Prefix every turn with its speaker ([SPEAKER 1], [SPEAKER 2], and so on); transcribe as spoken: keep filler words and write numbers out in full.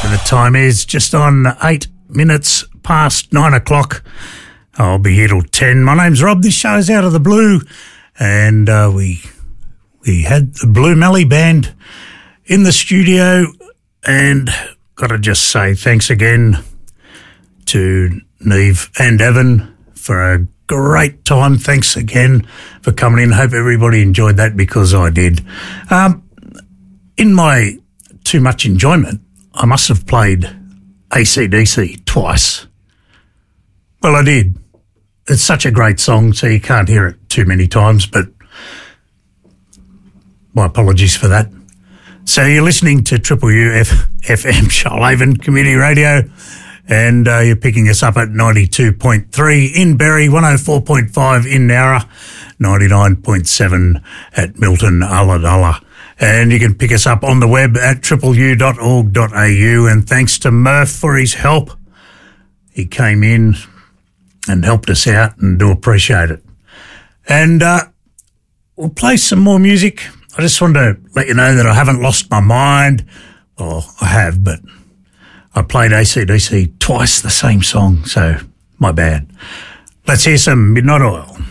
[SPEAKER 1] The time is just on eight minutes past nine o'clock. I'll be here till ten. My name's Rob. This show's Out of the Blue, and uh, we we had the Blue Melly Band in the studio, and got to just say thanks again to Neve and Evan for a great time. Thanks again for coming in. Hope everybody enjoyed that, because I did. Um, in my too much enjoyment, I must have played A C D C twice. Well, I did. It's such a great song, so you can't hear it too many times, but my apologies for that. So you're listening to Triple U F- FM Shoalhaven Community Radio, and uh, you're picking us up at ninety-two point three in Berry, one oh four point five in Nowra, ninety-nine point seven at Milton Ulladulla. And you can pick us up on the web at triple u dot org dot a u. And thanks to Murph for his help. He came in and helped us out, and do appreciate it. And uh, we'll play some more music. I just want to let you know that I haven't lost my mind. Well, I have, but I played A C D C twice the same song, so my bad. Let's hear some Midnight Oil.